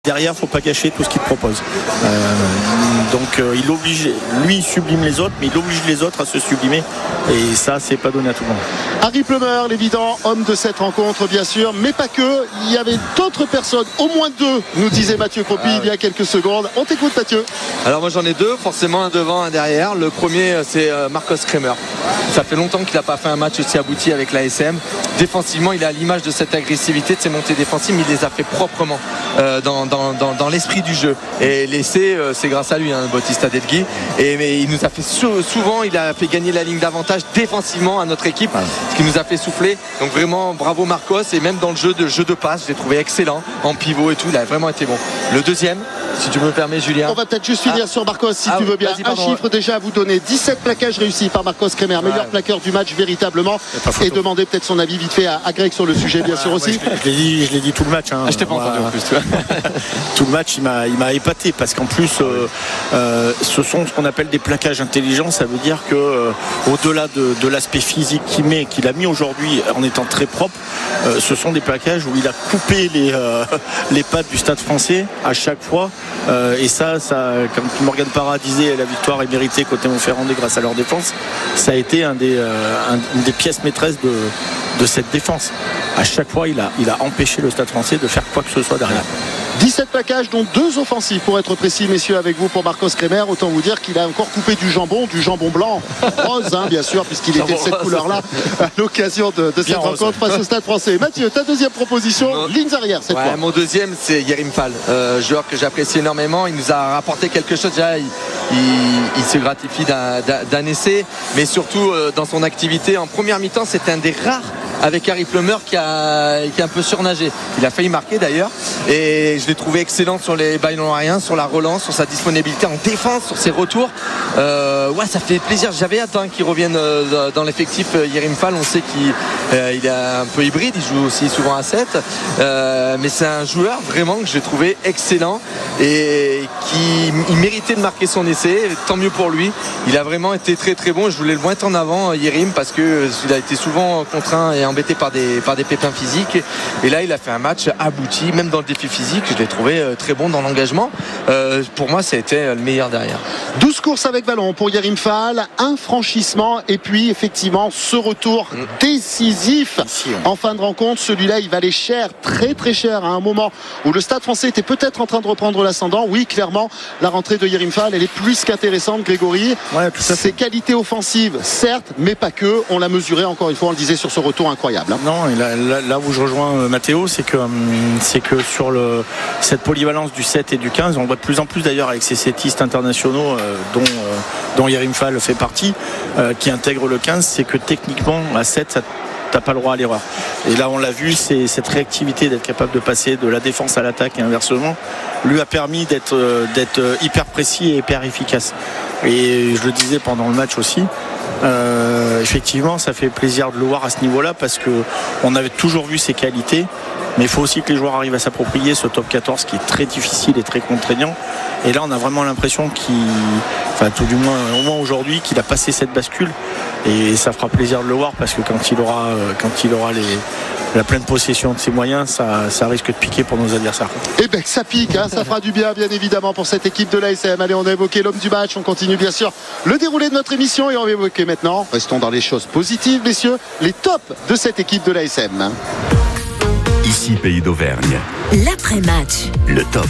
derrière, faut pas gâcher tout ce qu'il te propose. Donc il oblige, lui il sublime les autres, mais il oblige les autres à se sublimer. Et ça, c'est pas donné à tout le monde. Harry Plummer, l'évident homme de cette rencontre, bien sûr, mais pas que. Il y avait d'autres personnes, au moins deux, nous disait Mathieu Croppi il y a quelques secondes. On t'écoute, Mathieu. Alors moi j'en ai deux, forcément un devant, un derrière. Le premier c'est Marcos Kremer. Ça fait longtemps qu'il n'a pas fait un match aussi abouti avec l'ASM. Défensivement, il est à l'image de cette agressivité, de ses montées défensives, mais il les a fait proprement dans l'esprit du jeu. Et l'essai, c'est grâce à lui, Bautista Delgui. Mais il nous a fait souvent, il a fait gagner la ligne d'avantage défensivement à notre équipe, ce qui nous a fait souffler. Donc vraiment bravo Marcos, et même dans le jeu de passe, je l'ai trouvé excellent en pivot et tout, il a vraiment été bon. Le deuxième, si tu me permets, Julien. On va peut-être juste finir sur Marcos, si tu veux bien. Un chiffre déjà à vous donner. 17 plaquages réussis par Marcos Kremer, meilleur plaqueur du match véritablement. Et demander peut-être son avis vite fait à Greg sur le sujet, bien sûr aussi. Je l'ai dit tout le match. Je t'ai pas entendu en plus. Tout le match, il m'a épaté parce qu'en plus, ce sont ce qu'on appelle des plaquages intelligents. Ça veut dire que au-delà de l'aspect physique qu'il a mis aujourd'hui en étant très propre, ce sont des plaquages où il a coupé les pattes du Stade Français à chaque fois. Et ça, comme Morgan Parra disait, la victoire est méritée côté Montferrandais grâce à leur défense. Ça a été une des pièces maîtresses de cette défense. À chaque fois, il a empêché le Stade Français de faire quoi que ce soit derrière. 17 plaquages, dont 2 offensifs pour être précis, messieurs, avec vous pour Marcos Kremer. Autant vous dire qu'il a encore coupé du jambon blanc, rose, bien sûr, puisqu'il était de cette couleur-là à l'occasion de cette rencontre face au Stade Français. Mathieu, ta deuxième proposition, lignes arrière cette fois. Mon deuxième, c'est Yerim Fall, joueur que j'apprécie énormément. Il nous a rapporté quelque chose. Déjà, il se gratifie d'un essai, mais surtout dans son activité. En première mi-temps, c'était un des rares avec Harry Plummer qui a un peu surnagé. Il a failli marquer d'ailleurs, et je l'ai trouvé excellent sur les ballons aériens, sur la relance, sur sa disponibilité en défense, sur ses retours. Ça fait plaisir. J'avais hâte qu'il revienne dans l'effectif Yerim Fall. On sait qu'il est un peu hybride, il joue aussi souvent à 7, mais c'est un joueur vraiment que j'ai trouvé excellent et il méritait de marquer son essai. Tant mieux pour lui. Il a vraiment été très très bon. Je voulais le mettre en avant, Yerim, parce qu'il a été souvent contraint et embêté par des pépins physiques, et là il a fait un match abouti, même dans le défi physique. Je l'ai trouvé très bon dans l'engagement. Pour moi, ça a été le meilleur derrière. 12 courses avec ballon pour Yerim Fall, un franchissement, et puis effectivement ce retour décisif en fin de rencontre. Celui-là, il valait cher, très très cher, à un moment où le Stade Français était peut-être en train de reprendre l'ascendant. Oui, clairement, la rentrée de Yerim Fall, elle est plus qu'intéressante, Grégory. Ses qualités offensives, certes, mais pas que. On l'a mesuré, encore une fois, on le disait, sur ce retour incroyable. Non, et là où je rejoins Mathéo, c'est que sur cette polyvalence du 7 et du 15, on voit de plus en plus d'ailleurs avec ces settistes internationaux dont Yerim Fall fait partie, qui intègrent le 15, c'est que techniquement à 7 t'as pas le droit à l'erreur. Et là on l'a vu, c'est cette réactivité d'être capable de passer de la défense à l'attaque et inversement lui a permis d'être hyper précis et hyper efficace. Et je le disais pendant le match aussi, effectivement ça fait plaisir de le voir à ce niveau là, parce qu'on avait toujours vu ses qualités, mais il faut aussi que les joueurs arrivent à s'approprier ce top 14 qui est très difficile et très contraignant. Et là on a vraiment l'impression tout du moins au moins aujourd'hui, qu'il a passé cette bascule, et ça fera plaisir de le voir, parce que quand il aura la pleine possession de ses moyens, ça risque de piquer pour nos adversaires. Et bien ça pique, ça fera du bien évidemment pour cette équipe de l'ASM. Allez, on a évoqué l'homme du match, on continue bien sûr le déroulé de notre émission, et on va évoquer maintenant, restons dans les choses positives messieurs, les tops de cette équipe de l'ASM. Ici Pays d'Auvergne. L'après-match. Le top.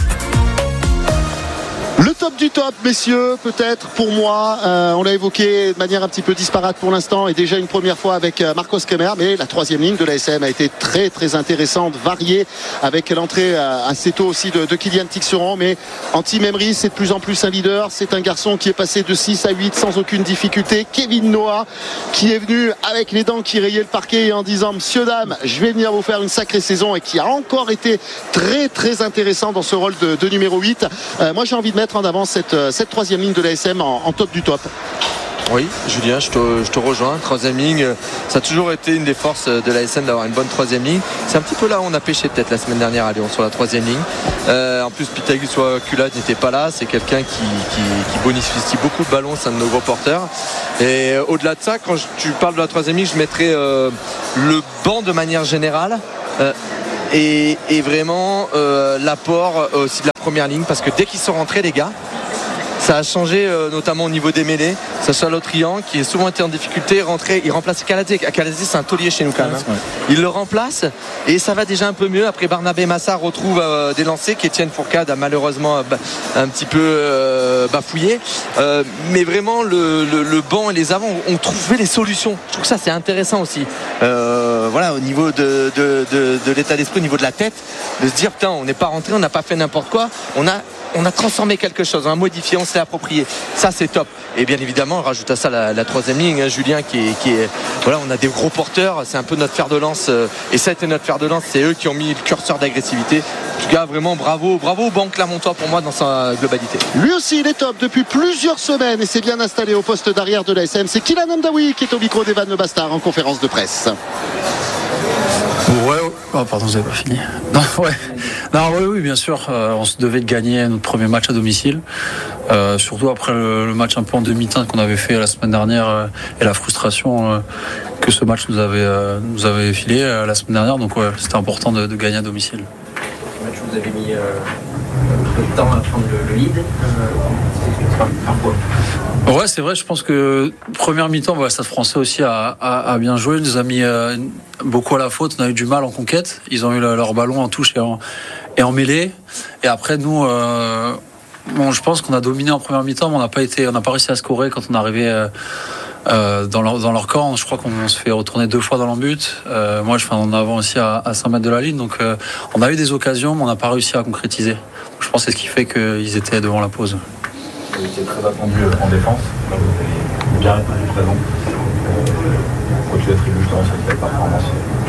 Le top du top, messieurs, peut-être pour moi, on l'a évoqué de manière un petit peu disparate pour l'instant, et déjà une première fois avec Marcos Kremer, mais la troisième ligne de l'ASM a été très très intéressante, variée, avec l'entrée assez tôt aussi de Kylian Tixeron. Mais Anti Memri, c'est de plus en plus un leader, c'est un garçon qui est passé de 6 à 8 sans aucune difficulté. Kevin Noah, qui est venu avec les dents qui rayaient le parquet et en disant: monsieur, dame, je vais venir vous faire une sacrée saison, et qui a encore été très très intéressant dans ce rôle de numéro 8. Moi j'ai envie de mettre en avant cette troisième ligne de l'ASM en top du top. Oui, Julien, je te rejoins. Troisième ligne, ça a toujours été une des forces de l'ASM d'avoir une bonne troisième ligne. C'est un petit peu là où on a pêché peut-être la semaine dernière à Lyon, sur la troisième ligne. En plus, Pitagus Kula n'était pas là. C'est quelqu'un qui bonifie beaucoup de ballons. C'est un de nos gros porteurs. Et au-delà de ça, quand tu parles de la troisième ligne, je mettrais le banc de manière générale. et vraiment l'apport aussi de la première ligne, parce que dès qu'ils sont rentrés, les gars, ça a changé, notamment au niveau des mêlées. Sacha Lotrian, qui a souvent été en difficulté, il remplace Kaladze. Kaladze, c'est un taulier chez nous quand même. Ouais. Il le remplace et ça va déjà un peu mieux. Après, Barnabé Massa retrouve des lancers qu'Étienne Fourcade a malheureusement un petit peu bafouillé. Mais vraiment, le banc et les avants ont trouvé les solutions. Je trouve que ça, c'est intéressant aussi. Voilà, au niveau de l'état d'esprit, au niveau de la tête, de se dire, putain, on n'est pas rentré, on n'a pas fait n'importe quoi. On a transformé quelque chose, on a modifié, on s'est approprié. Ça, c'est top. Et bien évidemment, on rajoute à ça la troisième ligne, hein, Julien, qui est voilà, on a des gros porteurs. C'est un peu notre fer de lance. Et ça a été notre fer de lance. C'est eux qui ont mis le curseur d'agressivité. En tout cas, vraiment, bravo au banc clermontois pour moi dans sa globalité. Lui aussi, il est top depuis plusieurs semaines et s'est bien installé au poste d'arrière de l'ASM. C'est Kylian Amdaoui qui est au micro d'Evan Le Bastard en conférence de presse. Ouais. Oh, pardon, vous n'avez pas fini. Non, ouais. Non, oui, bien sûr. On se devait de gagner notre premier match à domicile. Surtout après le match un peu en demi-teinte qu'on avait fait la semaine dernière et la frustration que ce match nous avait filé la semaine dernière. Donc, ouais, c'était important de gagner à domicile. Le match, vous avez mis un peu de temps à prendre le lead. Parfois. Ouais, c'est vrai, je pense que première mi-temps, le Stade Français aussi a bien joué, nous a mis beaucoup à la faute, on a eu du mal en conquête, ils ont eu leur ballon en touche et en mêlée, et après nous, je pense qu'on a dominé en première mi-temps, mais on n'a pas réussi à scorer quand on est arrivé dans leur camp. Je crois qu'on se fait retourner 2 fois dans l'embut. Moi, je fais en avant aussi à 5 mètres de la ligne, donc on a eu des occasions, mais on n'a pas réussi à concrétiser. Donc, je pense que c'est ce qui fait qu'ils étaient devant la pause. Vous étiez très attendu en défense, vous avez bien répondu présent. Pourquoi tu attribues justement cette belle performance?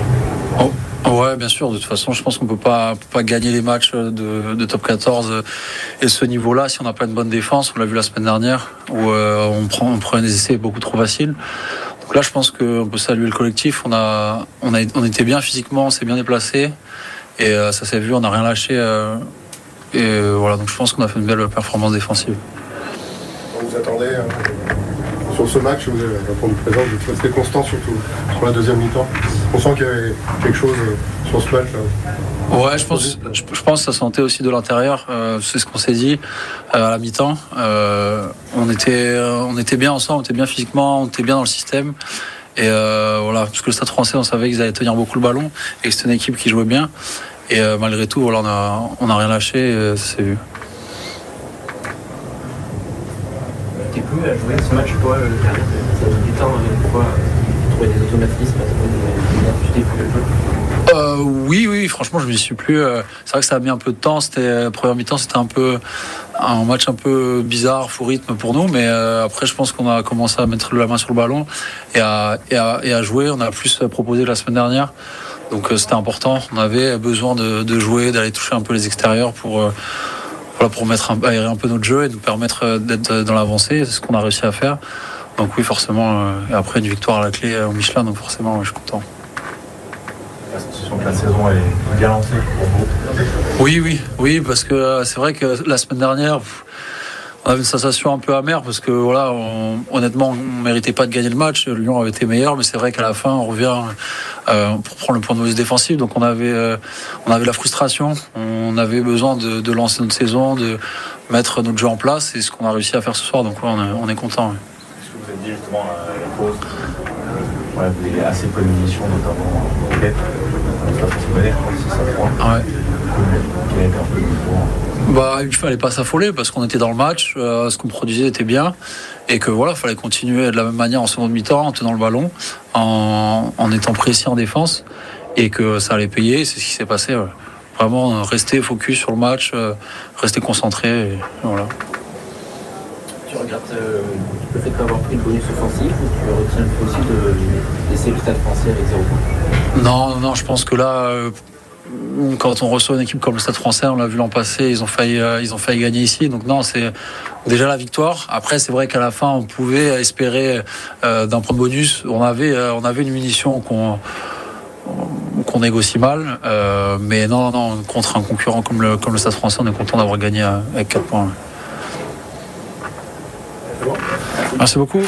Ouais, bien sûr. De toute façon, je pense qu'on peut pas gagner les matchs de top 14 et ce niveau-là si on n'a pas une bonne défense. On l'a vu la semaine dernière où on prend des essais beaucoup trop faciles. Donc là, je pense qu'on peut saluer le collectif. On était bien physiquement, on s'est bien déplacé et ça s'est vu. On n'a rien lâché. Et voilà. Donc je pense qu'on a fait une belle performance défensive. Vous attendez sur ce match, vous avez répondu présent, vous êtes resté constant surtout sur la deuxième mi-temps. On sent qu'il y avait quelque chose sur ce match là. Ouais, je pense que ça sentait aussi de l'intérieur. C'est ce qu'on s'est dit à la mi-temps. On était bien ensemble, on était bien physiquement, on était bien dans le système. Et voilà, parce que le Stade Français, on savait qu'ils allaient tenir beaucoup le ballon et que c'était une équipe qui jouait bien. Et malgré tout, voilà, on a rien lâché, ça s'est vu. T'es plus à jouer ce match, toi, le dernier, ça a mis du temps, pourquoi trouver des automatismes, Oui, franchement, je m'y suis plus. C'est vrai que ça a mis un peu de temps. Première mi-temps, c'était un match un peu bizarre, fou rythme pour nous, mais après, je pense qu'on a commencé à mettre la main sur le ballon et à jouer. On a plus proposé la semaine dernière. Donc c'était important. On avait besoin de jouer, d'aller toucher un peu les extérieurs pour aérer un peu notre jeu et nous permettre d'être dans l'avancée. C'est ce qu'on a réussi à faire. Donc oui, forcément. Et après, une victoire à la clé au Michelin. Donc forcément, je suis content. La sensation que la saison est bien lancée pour vous? Oui, parce que c'est vrai que la semaine dernière, on avait une sensation un peu amère parce que voilà, honnêtement, on méritait pas de gagner le match. Lyon avait été meilleur, mais c'est vrai qu'à la fin, on revient pour prendre le point de vue défensif. Donc on avait la frustration. On avait besoin de lancer notre saison, de mettre notre jeu en place. C'est ce qu'on a réussi à faire ce soir. Donc ouais, on est content. Ouais. Est-ce que vous avez dit justement à la pause, vous avez assez peu d'émissions, notamment en quête, qui a été un peu il fallait pas s'affoler parce qu'on était dans le match, ce qu'on produisait était bien et que voilà, fallait continuer de la même manière en seconde mi-temps, en tenant le ballon, en étant précis en défense et que ça allait payer. C'est ce qui s'est passé. Ouais. Vraiment rester focus sur le match, rester concentré. Et voilà. Tu regrettes le fait d'avoir pris le bonus offensif ou tu retiens le fait aussi de laisser le Stade Français avec 0 points? Non, je pense que là. Quand on reçoit une équipe comme le Stade Français, on l'a vu l'an passé, ils ont failli gagner ici. Donc non, c'est déjà la victoire. Après, c'est vrai qu'à la fin, on pouvait espérer d'un point de bonus. On avait une munition qu'on négocie mal, mais non, contre un concurrent comme le Stade Français, on est content d'avoir gagné avec 4 points. Merci beaucoup.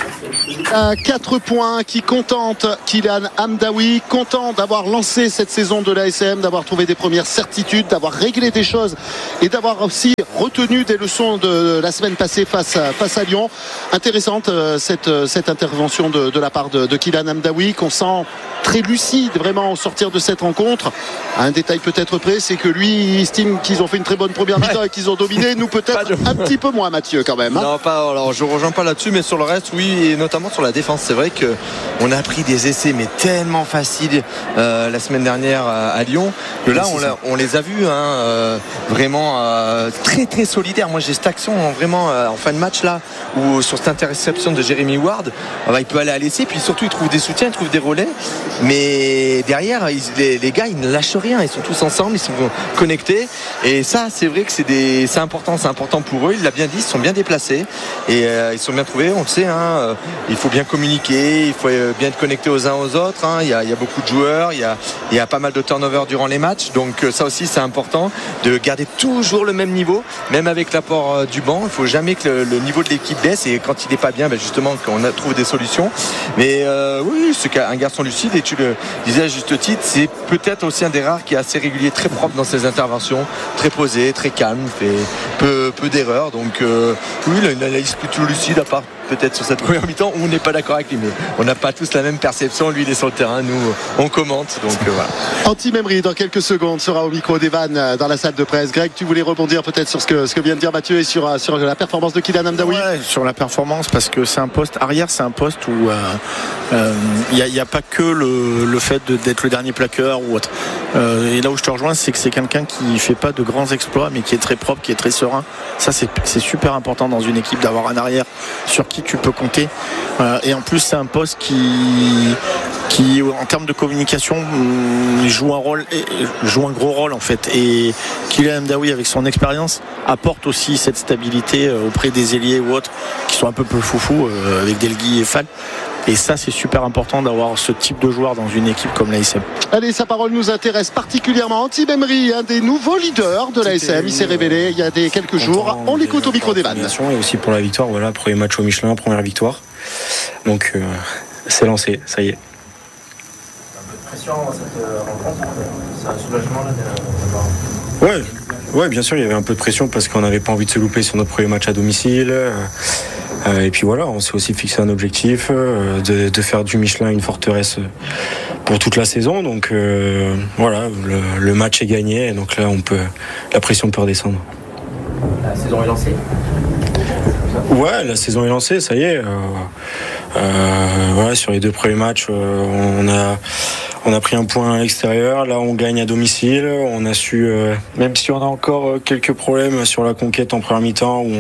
4 points qui contentent Kylian Hamdaoui, content d'avoir lancé cette saison de l'ASM, d'avoir trouvé des premières certitudes, d'avoir réglé des choses et d'avoir aussi retenu des leçons de la semaine passée face à Lyon. Intéressante cette intervention de la part de Kylian Hamdaoui, qu'on sent très lucide vraiment au sortir de cette rencontre. Un détail peut-être près, c'est que lui il estime qu'ils ont fait une très bonne première mi-temps et qu'ils ont dominé. Nous peut-être un petit peu moins, Mathieu, quand même. Non, pas. Alors je rejoins pas là-dessus, mais sur le reste, oui, et notamment sur la défense. C'est vrai que on a pris des essais, mais tellement faciles la semaine dernière à Lyon. Que là, on les a vus vraiment très très solidaires. Moi, j'ai cette action vraiment en fin de match là, où sur cette interception de Jeremy Ward, il peut aller à l'essai, puis surtout il trouve des soutiens, il trouve des relais. Mais derrière, les gars, ils ne lâchent rien. Ils sont tous ensemble, ils sont connectés. Et ça, c'est vrai que c'est important pour eux. Il l'a bien dit, ils sont bien déplacés et ils sont bien trouvés. On le sait, il faut bien communiquer, il faut bien être connecté aux uns aux autres. Il y a beaucoup de joueurs, il y a pas mal de turnover durant les matchs. Donc ça aussi, c'est important de garder toujours le même niveau, même avec l'apport du banc. Il ne faut jamais que le niveau de l'équipe baisse. Et quand il n'est pas bien, justement, qu'on trouve des solutions. Mais oui, c'est un garçon lucide. Et tu le disais à juste titre, c'est peut-être aussi un des rares qui est assez régulier, très propre dans ses interventions, très posé, très calme, fait peu d'erreurs. Donc oui, il a une analyse plutôt lucide, à part peut-être sur cette première mi-temps où on n'est pas d'accord avec lui, mais on n'a pas tous la même perception. Lui, il est sur le terrain, nous on commente, donc voilà. Anti Memri dans quelques secondes sera au micro d'Evan dans la salle de presse. Greg, tu voulais rebondir peut-être sur ce que vient de dire Mathieu et sur la performance de Kylian Hamdaoui? Ouais, sur la performance, parce que c'est un poste arrière, c'est un poste où il n'y a pas que le fait d'être le dernier plaqueur ou autre. Et là où je te rejoins, c'est que c'est quelqu'un qui fait pas de grands exploits, mais qui est très propre, qui est très serein. Ça, c'est super important dans une équipe d'avoir un arrière sur qui tu peux compter. Et en plus, c'est un poste qui en termes de communication, joue un gros rôle en fait. Et Kylian Hamdaoui, avec son expérience, apporte aussi cette stabilité auprès des ailiers ou autres qui sont un peu plus foufou avec Delgui et Fall. Et ça, c'est super important d'avoir ce type de joueur dans une équipe comme l'ASM. Allez, sa parole nous intéresse particulièrement. Anti Memri, un des nouveaux leaders de l'ASM, il s'est révélé il y a quelques jours. On l'écoute au micro d'Evan. Et aussi pour la victoire, voilà, premier match au Michelin, première victoire. Donc c'est lancé, ça y est. Un peu de pression dans cette rencontre, c'est un soulagement là d'avoir... Ouais, bien sûr, il y avait un peu de pression parce qu'on n'avait pas envie de se louper sur notre premier match à domicile. Et puis voilà, on s'est aussi fixé un objectif de faire du Michelin une forteresse pour toute la saison. Donc voilà, le match est gagné. Donc là, la pression peut redescendre. La saison est lancée? Ouais, la saison est lancée, ça y est. Voilà, sur les 2 premiers matchs, on a pris un point à l'extérieur. Là, on gagne à domicile. On a su, même si on a encore quelques problèmes sur la conquête en première mi-temps, où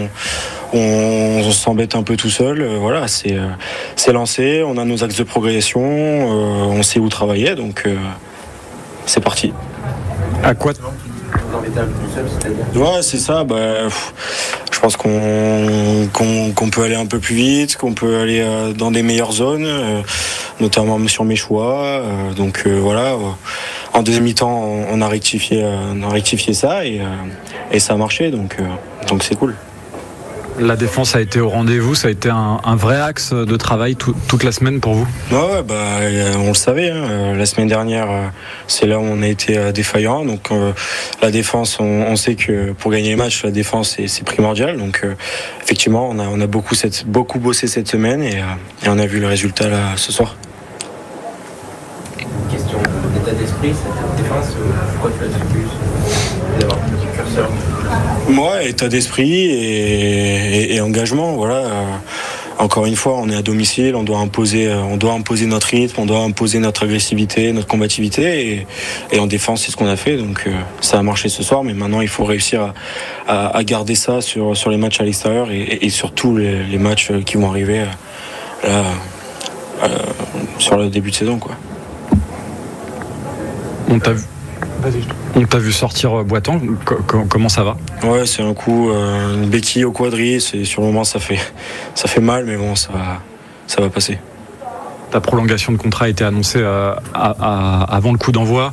on s'embête un peu tout seul. Voilà, c'est lancé. On a nos axes de progression. On sait où travailler. Donc, c'est parti. À quoi Ouais, c'est ça. Je pense qu'on peut aller un peu plus vite, qu'on peut aller dans des meilleures zones, notamment sur mes choix. Donc voilà. En deuxième mi-temps, on a rectifié ça et ça a marché. Donc c'est cool. La défense a été au rendez-vous, ça a été un vrai axe de travail toute la semaine pour vous? Ouais, on le savait. La semaine dernière, c'est là où on a été défaillant. Donc la défense, on sait que pour gagner les matchs, la défense c'est primordial. Donc effectivement, on a beaucoup bossé cette semaine et on a vu le résultat là ce soir. Une question d'état d'esprit, cette défense, pourquoi tu l'attribues d'avoir un petit curseur? Ouais, état d'esprit et engagement, voilà. Encore une fois, on est à domicile, on doit imposer notre rythme, on doit imposer notre agressivité, notre combativité et en défense, c'est ce qu'on a fait. Donc ça a marché ce soir, mais maintenant il faut réussir à garder ça sur les matchs à l'extérieur et surtout les matchs qui vont arriver là, sur le début de saison, quoi. On t'a vu sortir Boitan, comment ça va? Ouais, c'est un coup, une béquille au quadri, sur le moment ça fait mal, mais bon, ça va passer. Ta prolongation de contrat a été annoncée avant le coup d'envoi.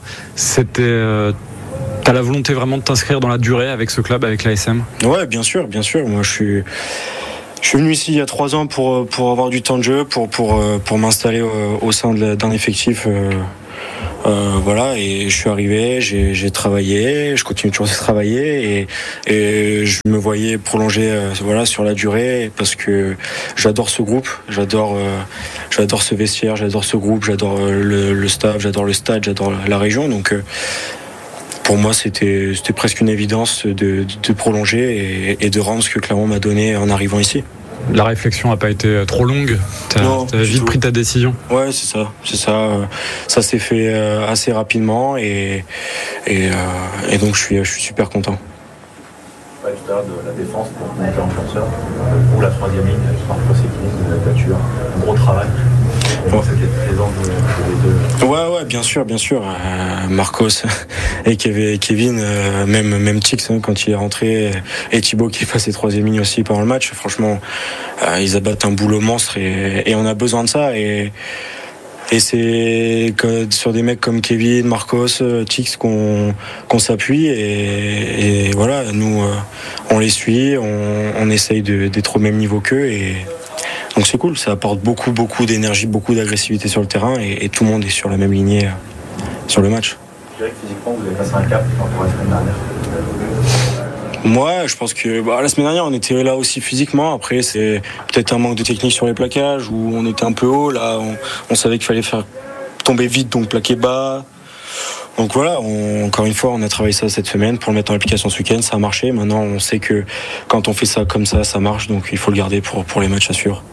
T'as la volonté vraiment de t'inscrire dans la durée avec ce club, avec l'ASM? Ouais, bien sûr. Moi, je Je suis venu ici il y a 3 ans pour avoir du temps de jeu, pour m'installer au sein d'un effectif. Voilà, et je suis arrivé, j'ai travaillé, je continue toujours de travailler et je me voyais prolonger sur la durée parce que j'adore ce groupe, j'adore ce vestiaire, j'adore ce groupe, j'adore le staff, j'adore le stade, j'adore la région. Donc pour moi, c'était presque une évidence de prolonger et de rendre ce que Clermont m'a donné en arrivant ici. La réflexion n'a pas été trop longue. T'as vite pris ta décision. Ouais, c'est ça. Ça s'est fait assez rapidement et donc je suis super content. Tout à l'heure de la défense pour monter en lanceur, pour la 3e ligne, Marcos et Kevin, de la voiture, un gros travail. C'était présent de les deux. Ouais, bien sûr. Marcos et Kevin, même Tix quand il est rentré, et Thibaut qui est passé 3e ligne aussi pendant le match. Franchement, ils abattent un boulot monstre et on a besoin de ça. Et c'est sur des mecs comme Kevin, Marcos, Tix qu'on s'appuie et voilà, nous on les suit, on essaye d'être au même niveau qu'eux et donc c'est cool, ça apporte beaucoup d'énergie, beaucoup d'agressivité sur le terrain et tout le monde est sur la même lignée sur le match. Je dirais que physiquement vous avez passé un cap pour la semaine dernière. Moi, je pense que la semaine dernière, on était là aussi physiquement. Après, c'est peut-être un manque de technique sur les plaquages où on était un peu haut. Là, on savait qu'il fallait faire tomber vite, donc plaquer bas. Donc voilà, encore une fois, on a travaillé ça cette semaine pour le mettre en application ce week-end. Ça a marché. Maintenant, on sait que quand on fait ça comme ça marche. Donc il faut le garder pour les matchs à suivre.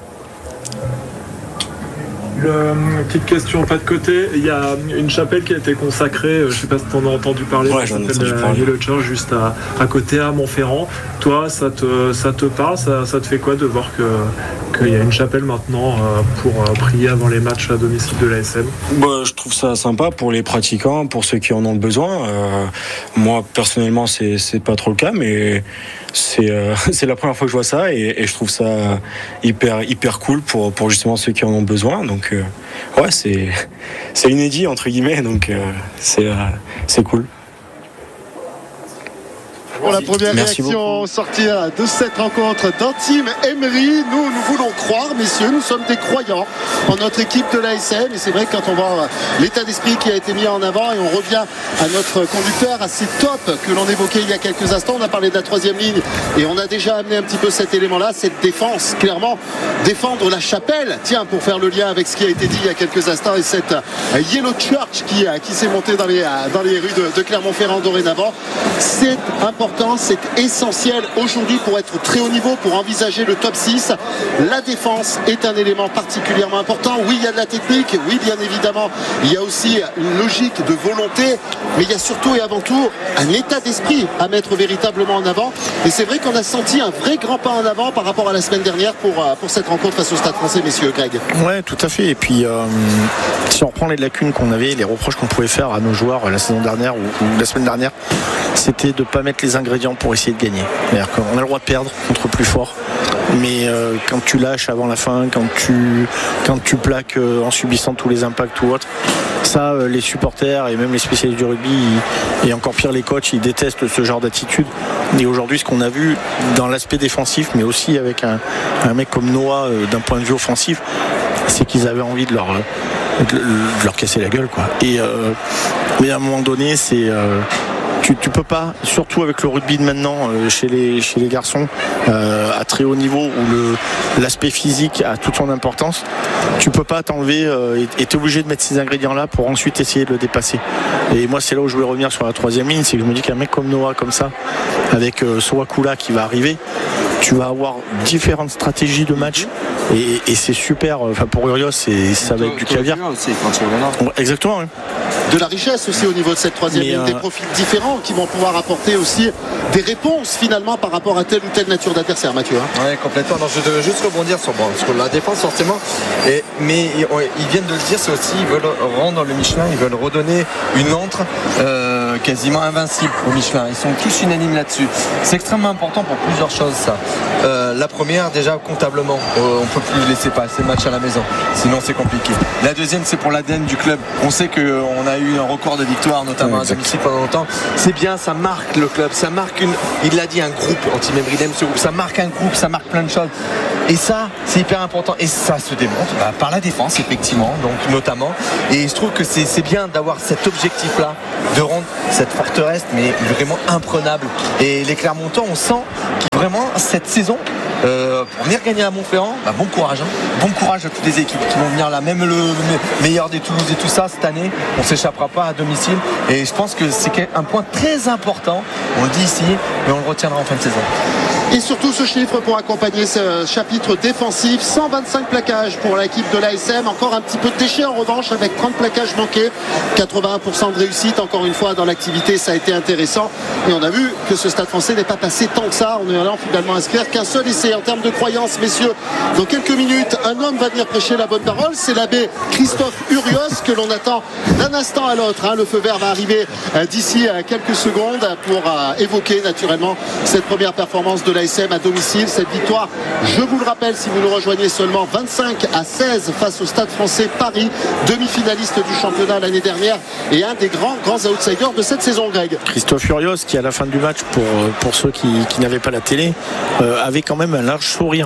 Petite question pas de côté, il y a une chapelle qui a été consacrée, je ne sais pas si tu en as entendu parler, ouais, j'en ai entendu parler. Yellow Church juste à côté à Montferrand. Toi, ça te parle, ça te fait quoi de voir qu'il y a une chapelle maintenant pour prier avant les matchs à domicile de l'ASM? Je trouve ça sympa pour les pratiquants, pour ceux qui en ont besoin. Moi personnellement c'est pas trop le cas, mais c'est la première fois que je vois ça et je trouve ça hyper cool pour justement ceux qui en ont besoin. Donc ouais, c'est inédit entre guillemets, donc c'est cool. Pour la première réaction sortir de cette rencontre d'Antim Emery, nous voulons croire, messieurs, nous sommes des croyants en notre équipe de l'ASM et c'est vrai que quand on voit l'état d'esprit qui a été mis en avant et on revient à notre conducteur assez top que l'on évoquait il y a quelques instants, on a parlé de la 3e ligne et on a déjà amené un petit peu cet élément-là, cette défense, clairement défendre la chapelle, tiens, pour faire le lien avec ce qui a été dit il y a quelques instants et cette Yellow Church qui s'est montée dans les rues de Clermont-Ferrand dorénavant, c'est important. C'est essentiel aujourd'hui pour être très haut niveau, pour envisager le top 6. La défense est un élément particulièrement important. Oui, il y a de la technique, oui, bien évidemment, il y a aussi une logique de volonté, mais il y a surtout et avant tout un état d'esprit à mettre véritablement en avant. Et c'est vrai qu'on a senti un vrai grand pas en avant par rapport à la semaine dernière pour cette rencontre face au Stade Français, messieurs. Greg. Ouais, tout à fait. Et puis, si on reprend les lacunes qu'on avait, les reproches qu'on pouvait faire à nos joueurs la saison dernière ou la semaine dernière, c'était de ne pas mettre les ingrédients pour essayer de gagner. C'est-à-dire qu'on a le droit de perdre contre plus fort, mais quand tu lâches avant la fin, quand tu plaques en subissant tous les impacts ou autre, ça les supporters et même les spécialistes du rugby et encore pire les coachs, ils détestent ce genre d'attitude. Et aujourd'hui, ce qu'on a vu dans l'aspect défensif, mais aussi avec un mec comme Noah d'un point de vue offensif, c'est qu'ils avaient envie de leur casser la gueule, quoi. Mais à un moment donné, tu peux pas, surtout avec le rugby de maintenant chez les garçons à très haut niveau où l'aspect physique a toute son importance, tu peux pas t'enlever et t'es obligé de mettre ces ingrédients là pour ensuite essayer de le dépasser. Et moi c'est là où je voulais revenir sur la 3e ligne, c'est que je me dis qu'un mec comme Noah comme ça, avec Sowakula qui va arriver, tu vas avoir différentes stratégies de match et c'est super. Enfin pour Urios ça va être du caviar aussi, quand tu reviens. Exactement, oui. De la richesse aussi au niveau de cette 3e ligne, des profils différents qui vont pouvoir apporter aussi des réponses finalement par rapport à telle ou telle nature d'adversaire, Mathieu. Oui, complètement. Non, je devais juste rebondir sur la défense forcément, mais ils viennent de le dire, c'est aussi, ils veulent rendre le Michelin, ils veulent redonner une antre quasiment invincible au Michelin. Ils sont tous unanimes là-dessus. C'est extrêmement important pour plusieurs choses, ça. La première, déjà comptablement, on peut plus laisser passer le match à la maison, sinon c'est compliqué. La deuxième, c'est pour l'ADN du club. On sait qu'on a eu un record de victoires, notamment à domicile pendant longtemps. C'est bien, ça marque le club, ça marque il l'a dit, un groupe anti-Membridem, ce groupe, ça marque un groupe, ça marque plein de choses. Et ça, c'est hyper important. Et ça se démontre par la défense, effectivement, donc notamment. Et je trouve que c'est bien d'avoir cet objectif-là, de rendre cette forteresse, mais vraiment imprenable. Et les Clermontois, on sent qu'ils vraiment, cette saison, pour venir gagner à Montferrand, bon courage. Bon courage à toutes les équipes qui vont venir là. Même le meilleur des Toulouse et tout ça, cette année, on ne s'échappera pas à domicile. Et je pense que c'est un point très important. On le dit ici, mais on le retiendra en fin de saison. Et surtout ce chiffre pour accompagner ce chapitre défensif, 125 plaquages pour l'équipe de l'ASM, encore un petit peu de déchets en revanche avec 30 plaquages manqués, 81% de réussite encore une fois dans l'activité, ça a été intéressant et on a vu que ce Stade Français n'est pas passé tant que ça, on est allé finalement inscrire qu'un seul essai. En termes de croyance, messieurs, dans quelques minutes un homme va venir prêcher la bonne parole, c'est l'abbé Christophe Urios que l'on attend d'un instant à l'autre, le feu vert va arriver d'ici quelques secondes pour évoquer naturellement cette première performance de l'ASM à domicile, cette victoire, je vous le rappelle si vous nous rejoignez seulement, 25-16 face au Stade Français Paris, demi-finaliste du championnat l'année dernière et un des grands outsiders de cette saison, Greg. Christophe Urios qui à la fin du match, pour ceux qui n'avaient pas la télé, avait quand même un large sourire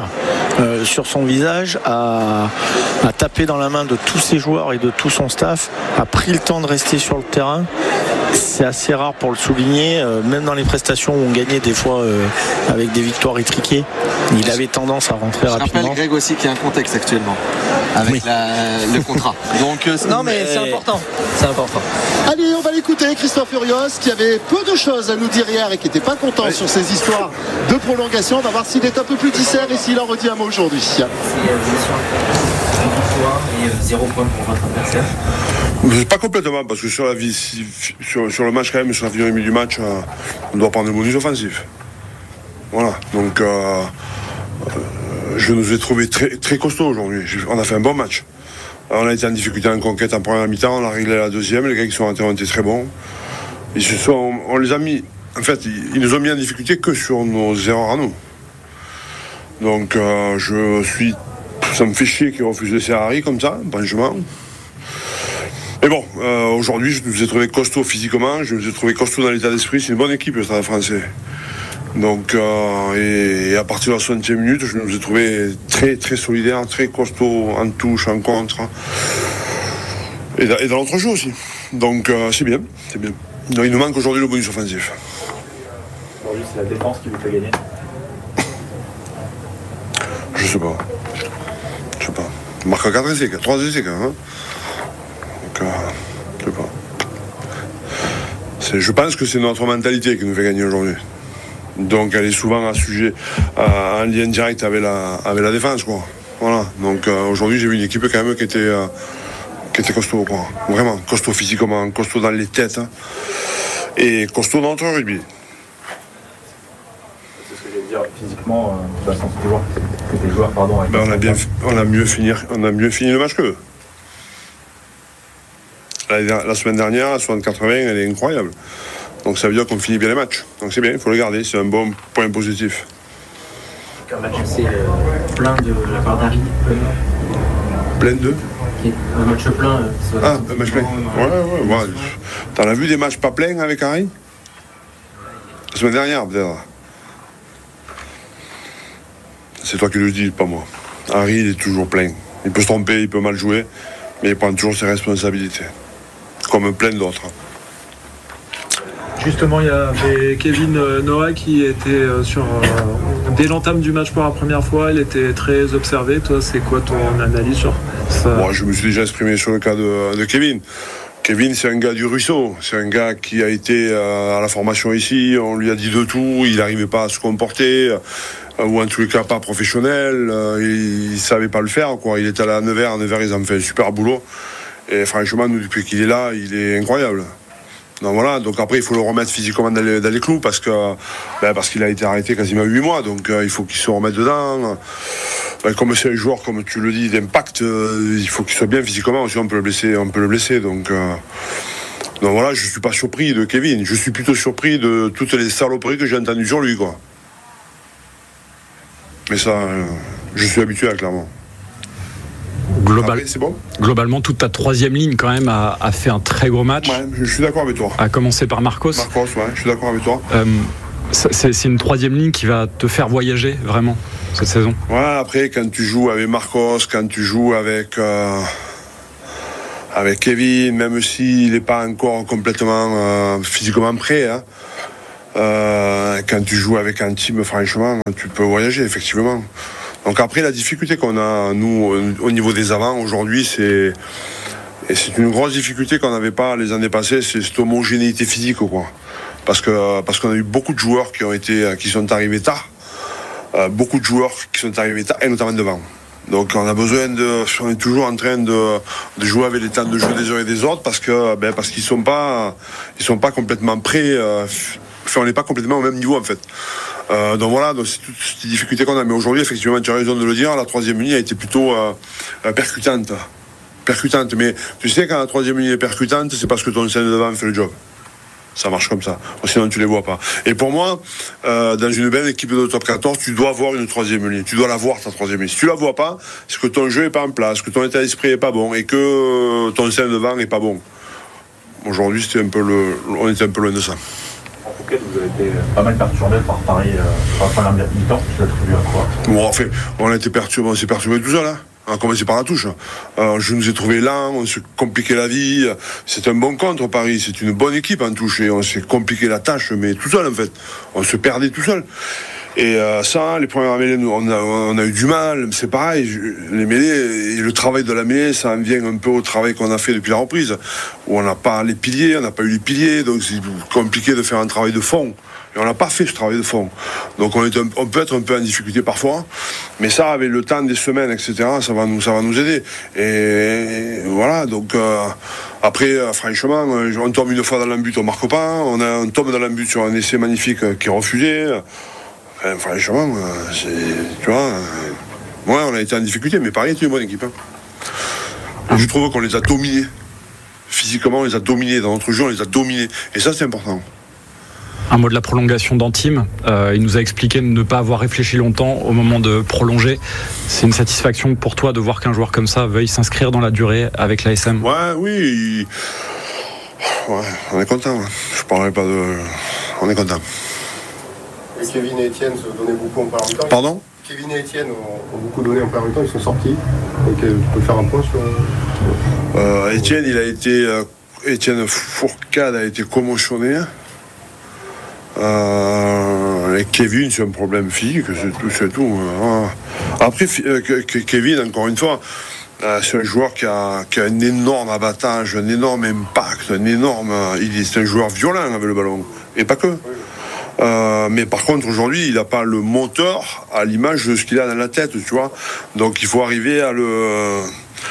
sur son visage, a tapé dans la main de tous ses joueurs et de tout son staff, a pris le temps de rester sur le terrain. C'est assez rare pour le souligner, même dans les prestations où on gagnait des fois avec des victoires étriquées, il avait tendance à rentrer rapidement. Je rappelle, Greg, aussi qu'il y a un contexte actuellement avec le contrat. Donc non, mais c'est important. C'est important. Allez, on va l'écouter, Christophe Urios qui avait peu de choses à nous dire hier et qui n'était pas content sur ces histoires de prolongation. On va voir s'il est un peu plus dissert et s'il en redit un mot aujourd'hui. C'est victoire et 0 point pour votre adversaire. Pas complètement, parce que sur le match quand même, sur la finale du match, on doit prendre le bonus offensif. Voilà, donc je nous ai trouvé très, très costaud aujourd'hui. On a fait un bon match. On a été en difficulté en conquête en première mi-temps, on a réglé la deuxième, les gars qui sont rentrés ont été très bons. On les a mis, en fait, ils nous ont mis en difficulté que sur nos erreurs à nous. Donc ça me fait chier qu'ils refusent de laisser Harry comme ça, franchement. Mais bon, aujourd'hui, je nous ai trouvé costaud physiquement, je nous ai trouvé costaud dans l'état d'esprit. C'est une bonne équipe, le Stade Français. Donc, et à partir de la 60e minute, je nous ai trouvé très, très solidaire, très costaud en touche, en contre. Et dans l'autre jeu aussi. Donc, c'est bien, c'est bien. Donc, il nous manque aujourd'hui le bonus offensif. Aujourd'hui, c'est la défense qui vous fait gagner. Je sais pas. On marque 4 essais, 3 essais quand même. Donc, je sais pas. Je pense que c'est notre mentalité qui nous fait gagner aujourd'hui. Donc elle est souvent en lien direct avec la défense, quoi. Voilà. Donc aujourd'hui j'ai vu une équipe quand même qui était costaud, quoi. Vraiment costaud physiquement, costaud dans les têtes, et costaud dans notre rugby. C'est ce que j'allais dire, physiquement, tu as senti que tes joueurs, on a mieux fini le match qu'eux. La semaine dernière, la 60-80, elle est incroyable. Donc ça veut dire qu'on finit bien les matchs. Donc c'est bien, il faut le garder, c'est un bon point positif. Un match assez plein de la part d'Harry. Plein de Un match plein. Un match plein. Ouais. T'en as vu des matchs pas pleins avec Harry? La semaine dernière, peut-être. C'est toi qui le dis, pas moi. Harry, il est toujours plein. Il peut se tromper, il peut mal jouer, mais il prend toujours ses responsabilités. Comme plein d'autres. Justement, il y avait Kevin Noah qui était dès l'entame du match pour la première fois, il était très observé. Toi, c'est quoi ton analyse sur ça? Moi, je me suis déjà exprimé sur le cas de Kevin. Kevin, c'est un gars du ruisseau. C'est un gars qui a été à la formation ici. On lui a dit de tout. Il n'arrivait pas à se comporter. Ou en tous les cas, pas professionnel. Il ne savait pas le faire, quoi. Il était allé à Nevers. À Nevers, ils ont fait un super boulot. Et franchement, nous, depuis qu'il est là, il est incroyable. Donc voilà, donc après il faut le remettre physiquement dans les clous parce qu'il a été arrêté quasiment 8 mois, donc il faut qu'il se remette dedans. Comme c'est un joueur, comme tu le dis, d'impact, il faut qu'il soit bien physiquement, sinon on peut le blesser. Donc voilà, je suis pas surpris de Kevin, je suis plutôt surpris de toutes les saloperies que j'ai entendues sur lui, quoi. Mais ça, je suis habitué à clairement. Après, c'est bon. Globalement, toute ta troisième ligne quand même a fait un très gros match. Ouais, je suis d'accord avec toi. À commencer par Marcos. Marcos, ouais, je suis d'accord avec toi. C'est une troisième ligne qui va te faire voyager vraiment cette saison. Ouais, après quand tu joues avec Marcos, quand tu joues avec Kevin, même s'il n'est pas encore complètement physiquement prêt, hein, quand tu joues avec un team, franchement, tu peux voyager effectivement. Donc après, la difficulté qu'on a, nous, au niveau des avants, aujourd'hui, c'est une grosse difficulté qu'on n'avait pas les années passées, c'est cette homogénéité physique, quoi. Parce qu'on a eu beaucoup de joueurs qui sont arrivés tard, beaucoup de joueurs qui sont arrivés tard, et notamment devant. Donc on est toujours en train de jouer avec les temps de jeu des uns et des autres, parce qu'ils sont pas complètement prêts. On n'est pas complètement au même niveau en fait. Donc voilà, donc c'est toutes ces difficultés qu'on a. Mais aujourd'hui, effectivement, tu as raison de le dire, la troisième ligne a été plutôt percutante. Mais tu sais, quand la troisième ligne est percutante, c'est parce que ton centre de devant fait le job. Ça marche comme ça. Sinon, tu ne les vois pas. Et pour moi, dans une belle équipe de top 14, tu dois avoir une troisième ligne. Tu dois la voir, ta troisième ligne. Si tu ne la vois pas, c'est que ton jeu n'est pas en place, que ton état d'esprit n'est pas bon et que ton centre de devant n'est pas bon. Aujourd'hui, on était un peu loin de ça. Vous avez été pas mal perturbé par Paris sur la première mi-temps. Tu l'attribues à quoi? Bon, en fait, on s'est perturbé tout seul. Hein. On a commencé par la touche. Je nous ai trouvé lents, on s'est compliqué la vie. C'est un bon contre, Paris. C'est une bonne équipe en touche. Et on s'est compliqué la tâche, mais tout seul, en fait. On se perdait tout seul. Et ça, les premières mêlées, on a eu du mal. C'est pareil, les mêlées et le travail de la mêlée, ça en vient un peu au travail qu'on a fait depuis la reprise, où on n'a pas les piliers, on n'a pas eu les piliers, donc c'est compliqué de faire un travail de fond. Et on n'a pas fait ce travail de fond. Donc on peut être un peu en difficulté parfois, mais ça, avec le temps des semaines, etc., ça va nous aider. Et voilà, donc après, franchement, on tombe une fois dans l'embut, on marque pas, on tombe dans l'embut sur un essai magnifique qui est refusé. Franchement, tu vois, on a été en difficulté, mais Paris est une bonne équipe. Hein. Je trouve qu'on les a dominés. Physiquement, on les a dominés. Dans notre jeu, on les a dominés. Et ça, c'est important. Un mot de la prolongation d'Antime. Il nous a expliqué de ne pas avoir réfléchi longtemps au moment de prolonger. C'est une satisfaction pour toi de voir qu'un joueur comme ça veuille s'inscrire dans la durée avec l'ASM? Oui. Ouais, on est content. Hein. Je parlerai pas de... On est content. Et Kevin et Étienne se donnaient beaucoup en première mi-temps. Pardon? Kevin et Étienne ont beaucoup donné en première mi-temps, ils sont sortis. Donc tu peux faire un point sur... Étienne, Étienne Fourcade a été commotionné. Et Kevin, c'est un problème physique, c'est tout. Après, Kevin, encore une fois, c'est un joueur qui a un énorme abattage, un énorme impact, c'est un joueur violent avec le ballon. Et pas que. Mais par contre, aujourd'hui, il n'a pas le moteur à l'image de ce qu'il a dans la tête, tu vois. Donc, il faut arriver à le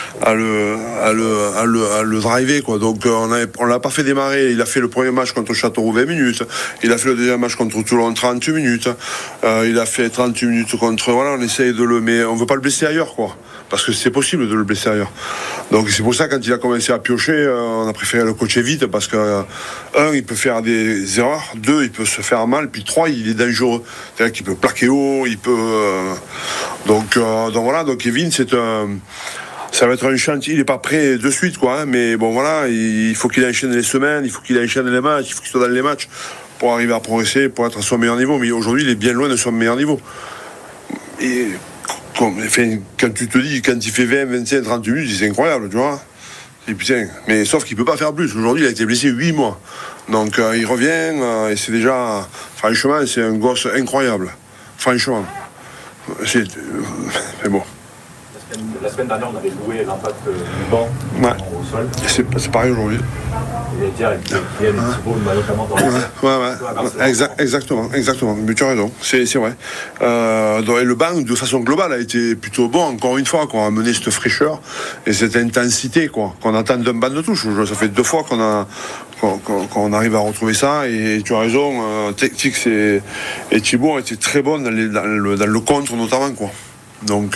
driver, quoi. Donc, on l'a pas fait démarrer. Il a fait le premier match contre Châteauroux 20 minutes. Il a fait le deuxième match contre Toulon 30 minutes. Il a fait 30 minutes contre... Voilà, on essaye de le... Mais on veut pas le blesser ailleurs, quoi. Parce que c'est possible de le blesser ailleurs. Donc c'est pour ça, quand il a commencé à piocher, on a préféré le coacher vite, parce que il peut faire des erreurs, 2, il peut se faire mal, puis 3, il est dangereux. C'est-à-dire qu'il peut plaquer haut, il peut... Donc voilà, donc Kevin, ça va être un chantier. Il n'est pas prêt de suite, quoi. Hein, mais bon, voilà, il faut qu'il enchaîne les semaines, il faut qu'il enchaîne les matchs, il faut qu'il soit dans les matchs pour arriver à progresser, pour être à son meilleur niveau. Mais aujourd'hui, il est bien loin de son meilleur niveau. Et... quand tu te dis, quand il fait 20, 25, 30 minutes, c'est incroyable, tu vois. Et putain, mais sauf qu'il ne peut pas faire plus. Aujourd'hui, il a été blessé 8 mois. Donc il revient, et c'est déjà... Franchement, c'est un gosse incroyable. Franchement. C'est bon. La semaine dernière, on avait loué l'impact du banc au sol. C'est pareil aujourd'hui. Et dire qu'il y a des petits bouts, notamment dans Exactement. Mais tu as raison, c'est vrai. Et le banc, de façon globale, a été plutôt bon, encore une fois, qu'on a amené cette fraîcheur et cette intensité, quoi, qu'on attend d'un banc de touche. Ça fait 2 fois qu'on arrive à retrouver ça, et tu as raison, Tix et Thibaut ont été très bons dans le contre, notamment, quoi. Donc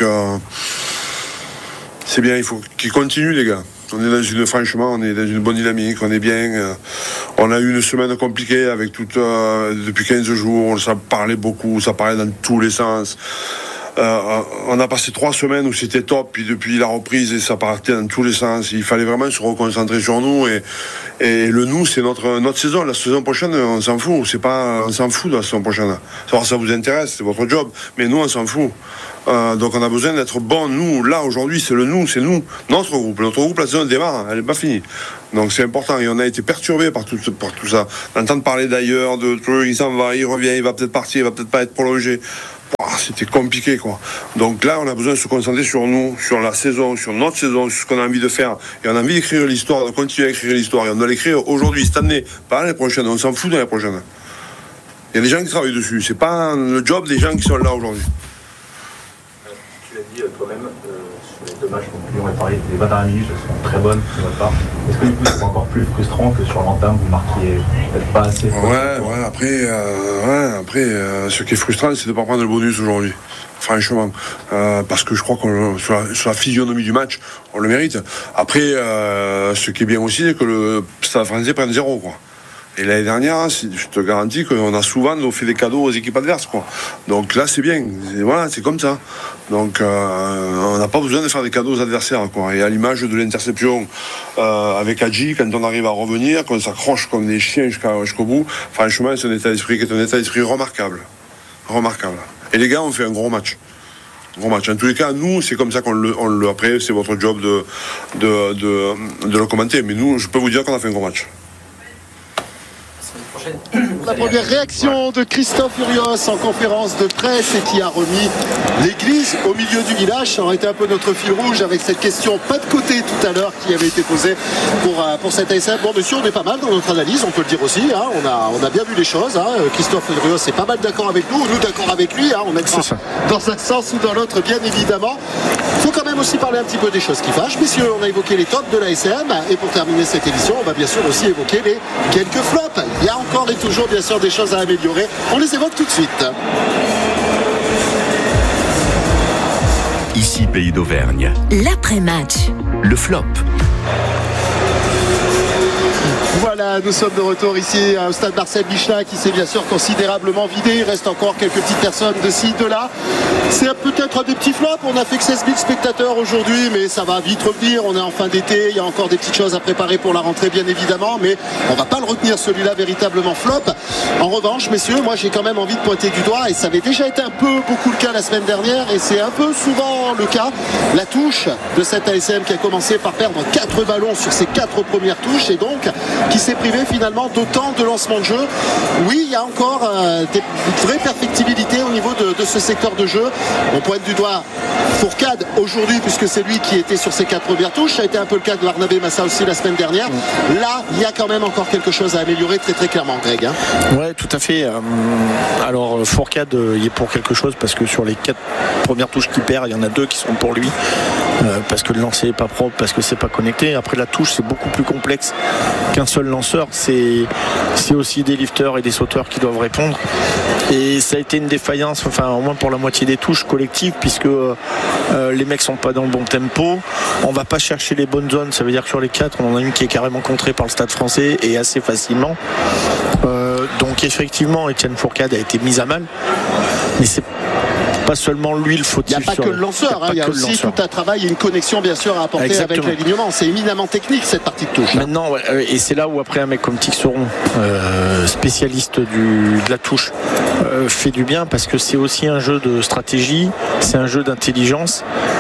c'est bien, il faut qu'ils continuent, les gars. On est dans une bonne dynamique, on est bien. On a eu une semaine compliquée avec depuis 15 jours, ça parlait beaucoup, ça parlait dans tous les sens. On a passé 3 semaines où c'était top, puis depuis la reprise, et ça partait dans tous les sens. Il fallait vraiment se reconcentrer sur nous, et le nous, c'est notre saison. La saison prochaine, on s'en fout. On s'en fout de la saison prochaine. Savoir si ça vous intéresse, c'est votre job. Mais nous, on s'en fout. Donc on a besoin d'être bon. Nous, là, aujourd'hui, c'est notre groupe. Notre groupe, la saison démarre, elle n'est pas finie. Donc c'est important. Et on a été perturbé par tout ça. D'entendre parler d'ailleurs, de trucs, il s'en va, il revient, il va peut-être partir, il va peut-être pas être prolongé. C'était compliqué, quoi. Donc là, on a besoin de se concentrer sur nous, sur la saison, sur notre saison, sur ce qu'on a envie de faire. Et on a envie d'écrire l'histoire, de continuer à écrire l'histoire. Et on doit l'écrire aujourd'hui, cette année, pas l'année prochaine. On s'en fout de l'année prochaine. Il y a des gens qui travaillent dessus. C'est pas le job des gens qui sont là aujourd'hui. Tu l'as dit toi-même, sur les 2 matchs contre Lyon et Paris, les 20 dernières minutes sont très bonnes de votre part. Est-ce que du coup c'est encore plus frustrant que sur l'entame, vous marquiez peut-être pas assez? Après, ce qui est frustrant, c'est de ne pas prendre le bonus aujourd'hui. Franchement, parce que je crois qu'on sur la physionomie du match, on le mérite. Après, ce qui est bien aussi, c'est que le Stade Français prenne 0, quoi. Et l'année dernière, je te garantis qu'on a souvent fait des cadeaux aux équipes adverses, quoi. Donc là, c'est bien. Voilà, c'est comme ça. Donc on n'a pas besoin de faire des cadeaux aux adversaires, quoi. Et à l'image de l'interception avec Hadji, quand on arrive à revenir, qu'on s'accroche comme des chiens jusqu'au bout, franchement, c'est un état d'esprit qui est un état d'esprit remarquable. Remarquable. Et les gars ont fait un gros match. En tous les cas, nous, c'est comme ça qu'on le après, c'est votre job de le commenter. Mais nous, je peux vous dire qu'on a fait un gros match. La première réaction de Christophe Furios en conférence de presse, et qui a remis l'église au milieu du village. Ça aurait été un peu notre fil rouge avec cette question pas de côté tout à l'heure qui avait été posée pour cette ASM. Bon, monsieur, on est pas mal dans notre analyse, on peut le dire aussi, hein. On a bien vu les choses, hein. Christophe Furios est pas mal d'accord avec nous d'accord avec lui, hein. On est dans un sens ou dans l'autre, bien évidemment. Il faut quand même aussi parler un petit peu des choses qui fâchent. Messieurs, on a évoqué les tops de l'ASM, et pour terminer cette émission, on va bien sûr aussi évoquer les quelques flops. Il y a encore et toujours bien sûr des choses à améliorer. On les évoque tout de suite. Ici Pays d'Auvergne. L'après-match. Le flop. Voilà, nous sommes de retour ici au stade Marcel Michelin, qui s'est bien sûr considérablement vidé. Il reste encore quelques petites personnes de ci, de là. C'est peut-être un des petits flops. On a fait que 16 000 spectateurs aujourd'hui, mais ça va vite revenir. On est en fin d'été, il y a encore des petites choses à préparer pour la rentrée, bien évidemment, mais on va pas le retenir, celui-là, véritablement flop. En revanche, messieurs, moi j'ai quand même envie de pointer du doigt, et ça avait déjà été un peu beaucoup le cas la semaine dernière, et c'est un peu souvent le cas, la touche de cette ASM qui a commencé par perdre 4 ballons sur ses 4 premières touches, et donc qui s'est privé finalement d'autant de lancements de jeu. Oui, il y a encore des vraies perfectibilités au niveau de ce secteur de jeu. On pointe du doigt Fourcade aujourd'hui, puisque c'est lui qui était sur ses 4 premières touches. Ça a été un peu le cas de Barnabé Massa aussi la semaine dernière. Là, il y a quand même encore quelque chose à améliorer très très clairement, Greg, hein. Ouais, tout à fait. Alors Fourcade, il est pour quelque chose, parce que sur les 4 premières touches qu'il perd, il y en a 2 qui sont pour lui, parce que le lancer n'est pas propre, parce que c'est pas connecté. Après, la touche, c'est beaucoup plus complexe qu'un seul lanceur. C'est aussi des lifters et des sauteurs qui doivent répondre, et ça a été une défaillance, enfin au moins pour la moitié des touches collectives, puisque les mecs sont pas dans le bon tempo. On va pas chercher les bonnes zones. Ça veut dire que sur les 4, on en a une qui est carrément contrée par le Stade Français, et assez facilement. Donc effectivement, Étienne Fourcade a été mis à mal, mais c'est pas seulement lui le fautif. Il n'y a pas que le lanceur, il y a aussi tout un travail et une connexion bien sûr à apporter. Exactement. Avec l'alignement. C'est éminemment technique cette partie de touche. Maintenant, et c'est là où après un mec comme Tixeron, spécialiste de la touche, fait du bien, parce que c'est aussi un jeu de stratégie, c'est un jeu d'intelligence,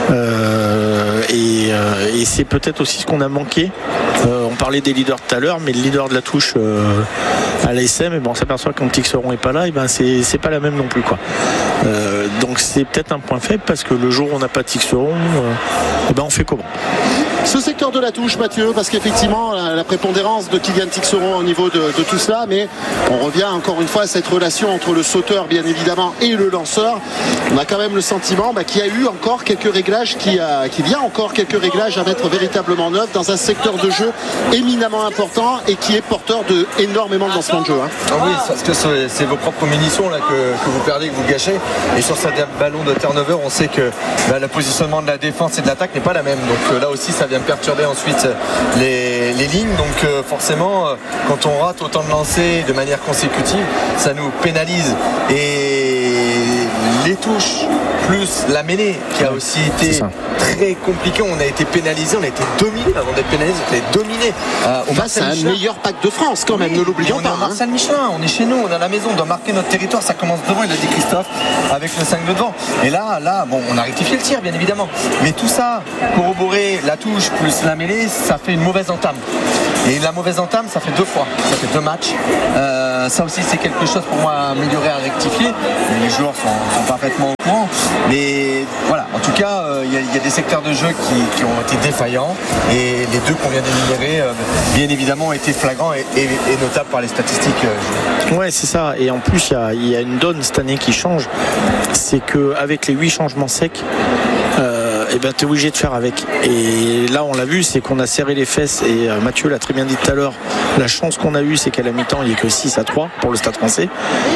et c'est peut-être aussi ce qu'on a manqué. On parlait des leaders tout à l'heure, mais le leader de la touche à l'ASM, on s'aperçoit que quand Tixeron n'est pas là, c'est pas la même non plus, quoi. Donc c'est peut-être un point faible, parce que le jour où on n'a pas Tixeron, on fait comment? Ce secteur de la touche, Mathieu, parce qu'effectivement la prépondérance de Kylian Tixeron au niveau de tout cela, mais on revient encore une fois à cette relation entre le sauteur bien évidemment et le lanceur. On a quand même le sentiment qu'il y a eu encore quelques réglages, qu'il vient encore quelques réglages à mettre véritablement neufs dans un secteur de jeu éminemment important, et qui est porteur de énormément de lancements de jeu, hein. Ah oui, parce que c'est vos propres munitions là, que vous perdez, que vous gâchez, et sur ce ballon de turnover, on sait que le positionnement de la défense et de l'attaque n'est pas la même, donc là aussi ça vient perturber ensuite les lignes, donc forcément quand on rate autant de lancers de manière consécutive, ça nous pénalise, et les touches plus la mêlée qui a aussi été très compliquée. On a été pénalisé, on a été dominé avant d'être pénalisé, on a été dominé. C'est un meilleur pack de France quand même, ne l'oublions pas. On est à Marcel Michelin, on est chez nous, on est à la maison, on doit marquer notre territoire, ça commence devant, il a dit Christophe, avec le 5 de devant. Et là, bon, on a rectifié le tir bien évidemment. Mais tout ça, corroborer la touche plus la mêlée, ça fait une mauvaise entame. Et la mauvaise entame, ça fait 2 fois, ça fait 2 matchs. Ça aussi, c'est quelque chose pour moi à améliorer, à rectifier. Les joueurs sont parfaitement au courant. Mais voilà, en tout cas, il y a des secteurs de jeu qui ont été défaillants. Et les 2 qu'on vient d'énumérer, bien évidemment, ont été flagrants et notables par les statistiques. Ouais, c'est ça. Et en plus, il y a une donne cette année qui change. C'est qu'avec les 8 changements secs, tu es obligé de faire avec. Et là, on l'a vu, c'est qu'on a serré les fesses. Et Mathieu l'a très bien dit tout à l'heure. La chance qu'on a eue, c'est qu'à la mi-temps, il n'y a que 6-3 pour le Stade français.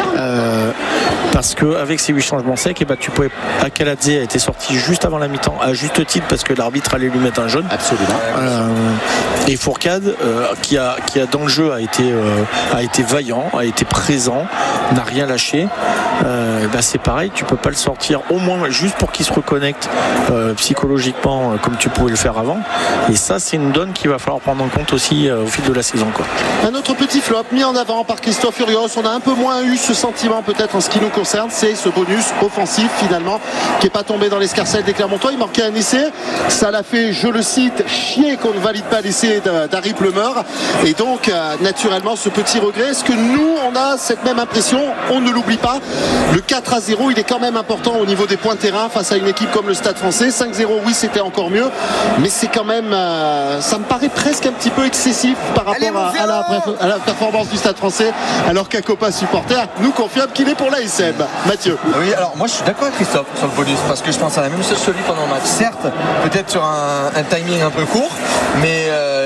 Parce qu'avec ces 8 changements secs, tu pouvais. Akaladze a été sorti juste avant la mi-temps, à juste titre, parce que l'arbitre allait lui mettre un jaune. Absolument. Et Fourcade, qui a dans le jeu, a été vaillant, a été présent, n'a rien lâché. C'est pareil, tu peux pas le sortir au moins juste pour qu'il se reconnecte psychologiquement comme tu pouvais le faire avant. Et ça, c'est une donne qu'il va falloir prendre en compte aussi au fil de la saison, quoi. Un autre petit flop mis en avant par Christophe Furios, on a un peu moins eu ce sentiment peut-être en ce qui nous concerne, c'est ce bonus offensif finalement qui n'est pas tombé dans l'escarcelle des Clermontois. Il manquait un essai, ça l'a fait, je le cite, chier qu'on ne valide pas l'essai d'Harry Plumeur. Et donc naturellement ce petit regret, est-ce que nous on a cette même impression? On ne l'oublie pas, le 4-0 il est quand même important au niveau des points de terrain face à une équipe comme le Stade français. 5-0 oui, c'était encore mieux, mais c'est quand même ça me paraît presque un petit peu excessif par rapport à la performance du Stade français, alors qu'un copain supporter nous confirme qu'il est pour l'ASM. Mathieu. Oui, alors moi je suis d'accord avec Christophe sur le bonus, parce que je pense à la même chose que lui pendant le match. Certes, peut-être sur un timing un peu court, mais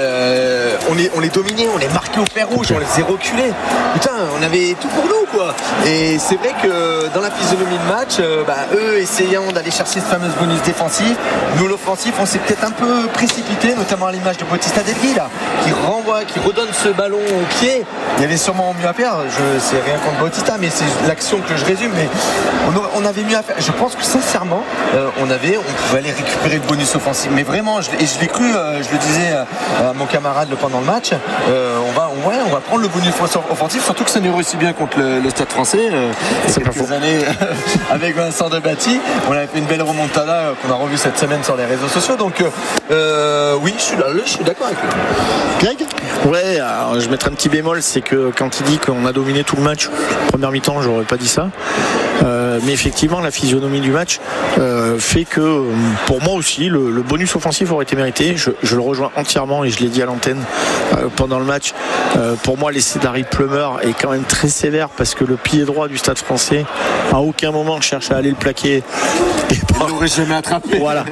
on les dominait, on les marquait au fer rouge, on les faisait reculer. Putain, on avait tout pour nous, quoi. Et c'est vrai que dans la physionomie de match, eux essayant d'aller chercher ce fameux bonus défensif, nous l'offensif, on s'est peut-être un peu précipité, notamment à l'image de Bautista Delgui là, qui renvoie, qui redonne ce ballon au pied. Il y avait sûrement mieux à faire. Je sais rien contre Bautista, mais c'est l'action que je résume. Mais on avait mieux à faire. Je pense que sincèrement, on pouvait aller récupérer le bonus offensif. Mais vraiment, je l'ai cru. Je le disais à mon camarade pendant le match. On va prendre le bonus offensif, surtout que ça nous réussit bien contre le Stade français. C'est quelques années avec Vincent Debatty. On a fait une belle remontada qu'on a revue cette semaine sur les réseaux sociaux. Donc oui, je suis d'accord avec lui. Greg ? Ouais, alors, je mettrai un petit bémol, c'est que quand il dit qu'on a dominé tout le match, première mi-temps, j'aurais pas dit ça. Mais effectivement, la physionomie du match fait que, pour moi aussi, le bonus offensif aurait été mérité. Je le rejoins entièrement et je l'ai dit à l'antenne pendant le match. Pour moi, l'essai d'Harry Plumeur est quand même très sévère parce que le pied droit du Stade français, à aucun moment, cherche à aller le plaquer. Il n'aurait jamais attrapé. Voilà.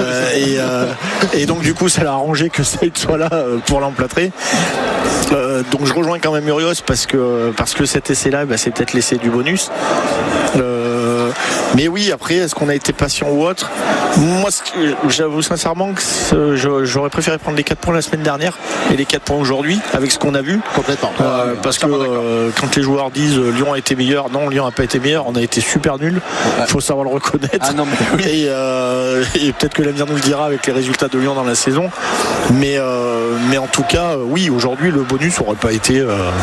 Et donc, du coup, ça l'a arrangé que Saïd soit là pour l'emplâtrer. Donc je rejoins quand même Murios parce que cet essai-là, c'est peut-être l'essai du bonus. Mais oui, après, est-ce qu'on a été patient ou autre? Moi, j'avoue sincèrement que j'aurais préféré prendre les 4 points la semaine dernière et les 4 points aujourd'hui avec ce qu'on a vu. Complètement. Parce que quand les joueurs disent Lyon a été meilleur, non, Lyon n'a pas été meilleur, on a été super nul. Il faut savoir le reconnaître. Ah non, mais oui. Et peut-être que l'avenir nous le dira avec les résultats de Lyon dans la saison. Mais en tout cas, oui, aujourd'hui, le bonus n'aurait pas été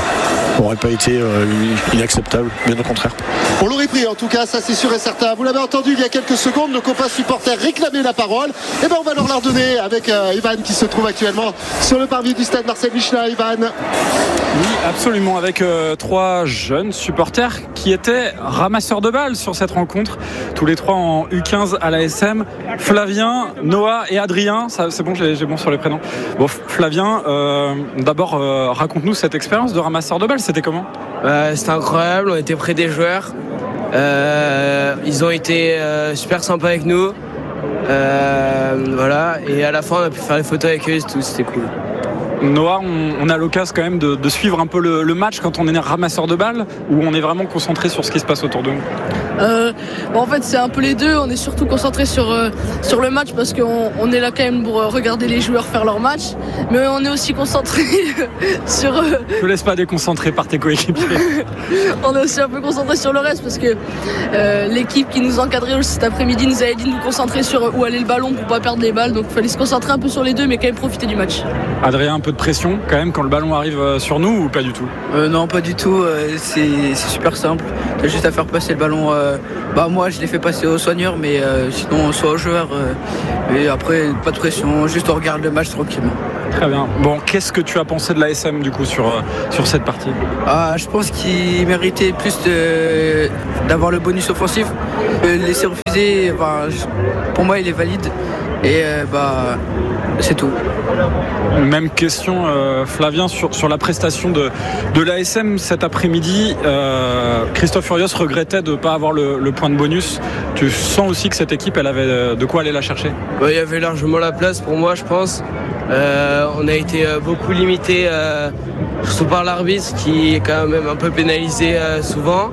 inacceptable, bien au contraire. On l'aurait pris en tout cas, ça c'est sûr et certain. Vous l'avez entendu il y a quelques secondes, nos copains supporters réclamaient la parole. Et on va leur donner avec Ivan qui se trouve actuellement sur le parvis du stade Marcel Michelin. Ivan. Oui, absolument, avec 3 jeunes supporters qui étaient ramasseurs de balles sur cette rencontre, tous les 3 en U15 à l'ASM. Flavien, Noah et Adrien, ça, c'est bon, j'ai bon sur les prénoms. Bon, Flavien, d'abord raconte-nous cette expérience de ramasseur de balles, c'était comment? C'était incroyable, on était près des joueurs. Ils ont été super sympas avec nous. Voilà, et à la fin on a pu faire les photos avec eux et tout, c'était cool. Noah, on a l'occasion quand même de suivre un peu le match quand on est ramasseur de balles, ou on est vraiment concentré sur ce qui se passe autour de nous? En fait, c'est un peu les deux. On est surtout concentré sur le match parce qu'on est là quand même pour regarder les joueurs faire leur match, mais on est aussi concentré sur... Ne te laisse pas déconcentrer par tes coéquipiers. On est aussi un peu concentré sur le reste parce que l'équipe qui nous encadrait cet après-midi nous avait dit de nous concentrer sur où allait le ballon pour pas perdre les balles, donc il fallait se concentrer un peu sur les deux mais quand même profiter du match. Adrien, un peu de pression quand même quand le ballon arrive sur nous ou pas du tout? Non, pas du tout, c'est super simple, t'as juste à faire passer le ballon. Moi je l'ai fait passer aux soigneurs, mais sinon soit aux joueurs, et après pas de pression, juste on regarde le match tranquillement. Très bien. Bon, qu'est-ce que tu as pensé de l'ASM du coup sur cette partie? Je pense qu'il méritait plus d'avoir le bonus offensif. Laisser refuser, pour moi il est valide et c'est tout. Même question, Flavien, sur la prestation de l'ASM cet après-midi. Christophe Furios regrettait de ne pas avoir le point de bonus. Tu sens aussi que cette équipe, elle avait de quoi aller la chercher? Il y avait largement la place pour moi, je pense. On a été beaucoup limité, surtout par l'arbitre qui est quand même un peu pénalisé souvent.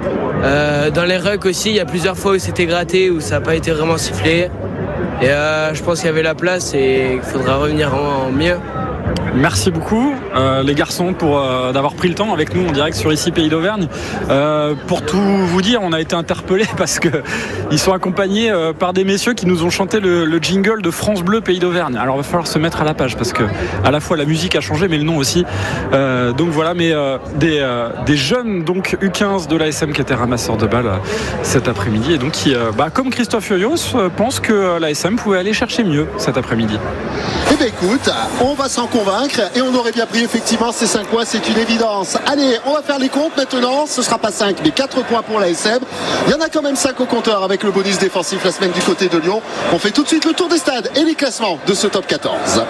Dans les rucks aussi, il y a plusieurs fois où c'était gratté, où ça n'a pas été vraiment sifflé. Et je pense qu'il y avait la place et qu'il faudra revenir en mieux. Merci beaucoup les garçons pour d'avoir pris le temps avec nous en direct sur ici Pays d'Auvergne. Pour tout vous dire, on a été interpellés parce que ils sont accompagnés par des messieurs qui nous ont chanté le jingle de France Bleu Pays d'Auvergne. Alors il va falloir se mettre à la page parce que à la fois la musique a changé mais le nom aussi. Donc voilà, mais des jeunes donc U15 de l'ASM qui étaient ramasseurs de balles cet après-midi et donc qui comme Christophe Furios pense que l'ASM pouvait aller chercher mieux cet après-midi. Eh bien écoute, on va s'en convaincre et on aurait bien pris effectivement ces 5 points, c'est une évidence. Allez, on va faire les comptes maintenant, ce ne sera pas 5 mais 4 points pour l'ASM. Il y en a quand même 5 au compteur avec le bonus défensif la semaine du côté de Lyon. On fait tout de suite le tour des stades et les classements de ce top 14.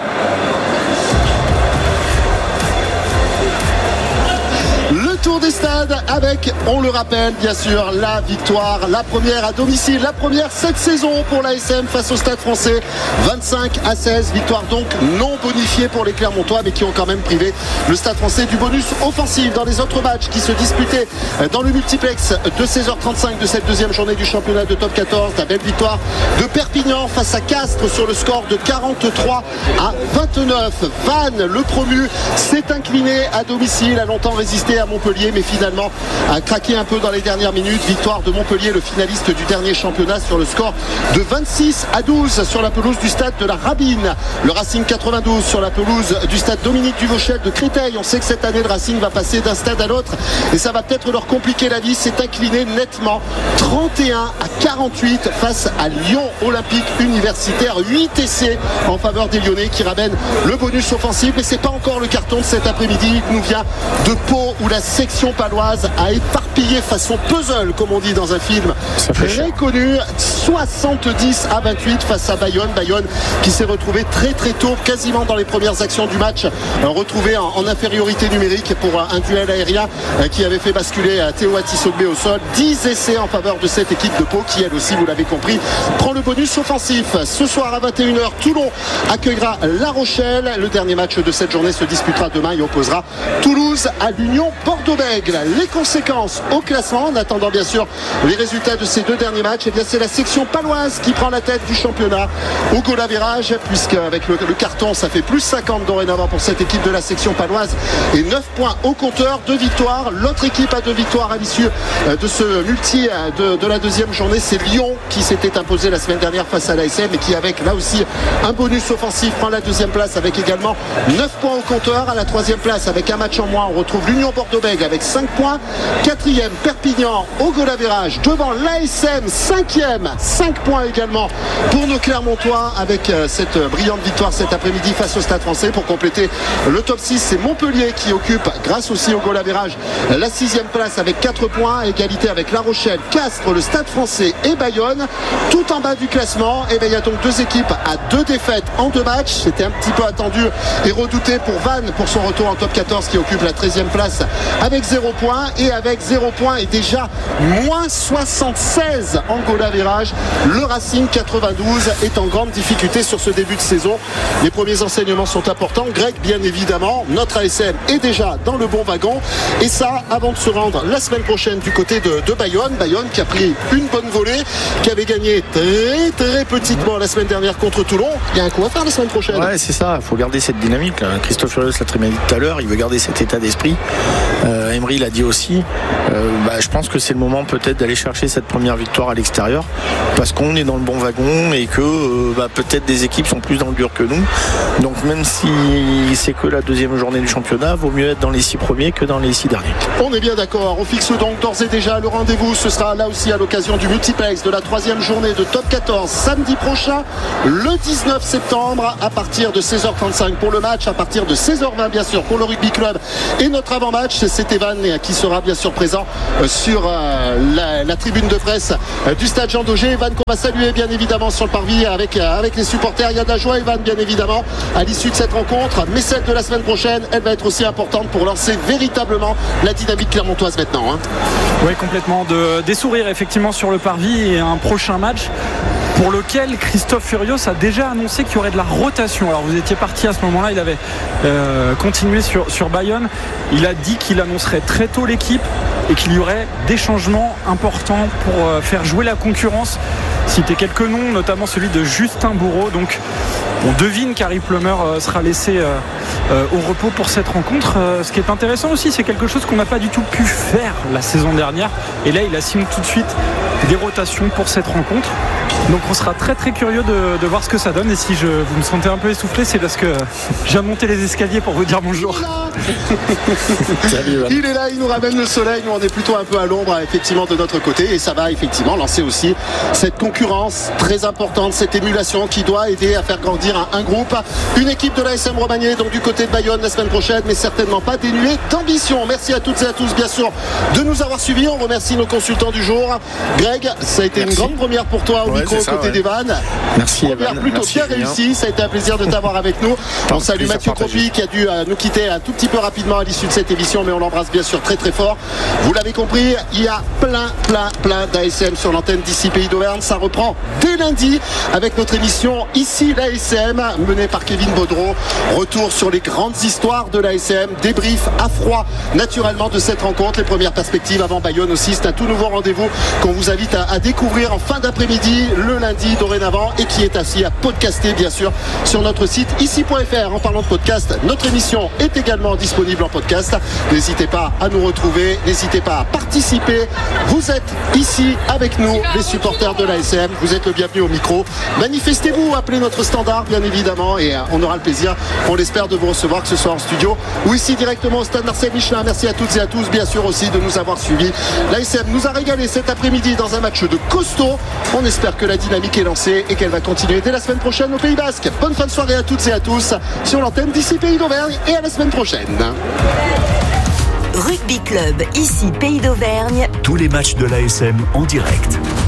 Le tour des stades avec, on le rappelle bien sûr, la victoire, la première à domicile, la première cette saison pour l'ASM face au Stade Français, 25-16, victoire donc non bonifiée pour les Clermontois mais qui ont quand même privé le Stade Français du bonus offensif dans les autres matchs qui se disputaient dans le multiplex de 16h35 de cette deuxième journée du championnat de top 14. La belle victoire de Perpignan face à Castres sur le score de 43-29. Vannes, le promu, s'est incliné à domicile, a longtemps résisté à Montpellier mais finalement a craqué un peu dans les dernières minutes. Victoire de Montpellier, le finaliste du dernier championnat, sur le score de 26-12 sur la pelouse du stade de la Rabine. Le Racing 92 sur la pelouse du stade Dominique Duvauchel de Créteil. On sait que cette année le Racing va passer d'un stade à l'autre et ça va peut-être leur compliquer la vie. C'est incliné nettement 31-48 face à Lyon Olympique Universitaire. 8 essais en faveur des Lyonnais qui ramènent le bonus offensif, mais c'est pas encore le carton de cet après-midi. Il nous vient de Pau où la section paloise a éparpillé façon puzzle, comme on dit dans un film très connu, 70-28 face à Bayonne. Bayonne qui s'est retrouvé très très tôt, quasiment dans les premières actions du match, retrouvé en infériorité numérique pour un duel aérien qui avait fait basculer Théo Atisogbe au sol. 10 essais en faveur de cette équipe de Pau qui, elle aussi, vous l'avez compris, prend le bonus offensif. Ce soir à 21h, Toulon accueillera La Rochelle. Le dernier match de cette journée se disputera demain et opposera Toulouse à l'Union Bordeaux-Bègles. Les conséquences au classement, en attendant bien sûr les résultats de ces deux derniers matchs, eh bien c'est la section paloise qui prend la tête du championnat au goal average, puisque avec le carton ça fait plus 50 dorénavant pour cette équipe de la section paloise et 9 points au compteur, 2 victoires. L'autre équipe a 2 victoires à l'issue de ce multi de la deuxième journée, c'est Lyon qui s'était imposé la semaine dernière face à l'ASM et qui, avec là aussi un bonus offensif, prend la deuxième place avec également 9 points au compteur. À la troisième place avec un match en moins, on retrouve l'Union Bordeaux-Bègles avec 5 points. Quatrième, Perpignan au goal average devant l'ASM, 5e, 5 points également pour nos Clermontois avec cette brillante victoire cet après-midi face au Stade Français. Pour compléter le top 6, c'est Montpellier qui occupe, grâce aussi au goal average, la 6e place avec 4 points, égalité avec La Rochelle, Castres, le Stade Français et Bayonne. Tout en bas du classement, et bien il y a donc 2 équipes à 2 défaites en 2 matchs. C'était un petit peu attendu et redouté pour Vannes pour son retour en top 14 qui occupe la 13e place avec 0 0 points, et avec 0 points et déjà moins 76 en goal average, le Racing 92 est en grande difficulté sur ce début de saison. Les premiers enseignements sont importants. Greg, bien évidemment, notre ASM est déjà dans le bon wagon, et ça avant de se rendre la semaine prochaine du côté de Bayonne qui a pris une bonne volée, qui avait gagné très petitement la semaine dernière contre Toulon. Il y a un coup à faire la semaine prochaine. Ouais, c'est ça, il faut garder cette dynamique là. Christophe Furios l'a très bien dit tout à l'heure, il veut garder cet état d'esprit. Emery l'a dit aussi. Je pense que c'est le moment peut-être d'aller chercher cette première victoire à l'extérieur, parce qu'on est dans le bon wagon et que peut-être des équipes sont plus dans le dur que nous. Donc même si c'est que la deuxième journée du championnat, vaut mieux être dans les 6 premiers que dans les 6 derniers. On est bien d'accord, on fixe donc d'ores et déjà le rendez-vous. Ce sera là aussi à l'occasion du multiplex de la 3e journée de Top 14 samedi prochain, le 19 septembre, à partir de 16h35 pour le match, à partir de 16h20 bien sûr pour le rugby club et notre avant-match. C'est Evan qui sera bien sûr présent sur la tribune de presse du stade Jean Daugé. Evan qu'on va saluer bien évidemment sur le parvis avec les supporters. Il y a de la joie, Evan, bien évidemment, à l'issue de cette rencontre, mais celle de la semaine prochaine, elle va être aussi importante pour lancer véritablement la dynamique clermontoise maintenant, hein. Oui, complètement. Des sourires effectivement sur le parvis, et un prochain match pour lequel Christophe Furios a déjà annoncé qu'il y aurait de la rotation. Alors vous étiez parti à ce moment-là, il avait continué sur Bayonne. Il a dit qu'il annoncerait très tôt l'équipe et qu'il y aurait des changements importants pour faire jouer la concurrence. Citer quelques noms, notamment celui de Justin Bourreau. Donc on devine qu'Harry Plummer sera laissé au repos pour cette rencontre. Ce qui est intéressant aussi, c'est quelque chose qu'on n'a pas du tout pu faire la saison dernière, et là il assigne tout de suite des rotations pour cette rencontre. Donc on sera très curieux de voir ce que ça donne. Et si vous me sentez un peu essoufflé, c'est parce que j'ai monté les escaliers pour vous dire bonjour. Salut, il est là, il nous ramène le soleil. Nous on est plutôt un peu à l'ombre effectivement de notre côté, et ça va effectivement lancer aussi cette concurrence très importante, cette émulation qui doit aider à faire grandir un groupe, une équipe de l'ASM Romagné, donc du côté de Bayonne la semaine prochaine, mais certainement pas dénuée d'ambition. Merci à toutes et à tous bien sûr de nous avoir suivis. On remercie nos consultants du jour. Greg, ça a été une grande première pour toi au micro côté d'Evan. Merci Evan. Plutôt bien réussi, ça a été un plaisir de t'avoir avec nous. On salue Mathieu Cropi qui a dû nous quitter un tout petit peu rapidement à l'issue de cette émission, mais on l'embrasse bien sûr très fort. Vous l'avez compris, il y a plein d'ASM sur l'antenne d'ici Pays d'Auvergne. Ça reprend dès lundi avec notre émission Ici l'ASM, menée par Kevin Baudreau. Retour sur les grandes histoires de l'ASM, débrief à froid naturellement de cette rencontre, les premières perspectives avant Bayonne aussi. C'est un tout nouveau rendez-vous qu'on vous invite à découvrir en fin d'après-midi le lundi dorénavant, et qui est ainsi à podcaster bien sûr sur notre site ici.fr. En parlant de podcast, notre émission est également disponible en podcast. N'hésitez pas à nous retrouver, n'hésitez pas à participer. Vous êtes ici avec nous, les supporters de l'ASM, vous êtes le bienvenu au micro. Manifestez-vous, appelez notre standard bien évidemment, et on aura le plaisir, on l'espère, de vous recevoir, que ce soit en studio ou ici directement au stade Marcel Michelin. Merci à toutes et à tous bien sûr aussi de nous avoir suivis. L'ASM nous a régalé cet après-midi dans un match de costaud. On espère que la dynamique est lancée et qu'elle va continuer dès la semaine prochaine au Pays Basque. Bonne fin de soirée à toutes et à tous sur l'antenne d'ici Pays d'Auvergne, et à la semaine prochaine. Rugby Club, ici Pays d'Auvergne. Tous les matchs de l'ASM en direct.